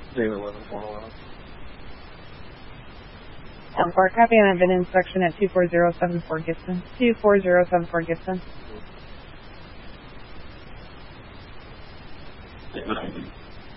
David 11-411. 10-4, copy, and I've been in inspection at 24074 Gibson. 24074 Gibson.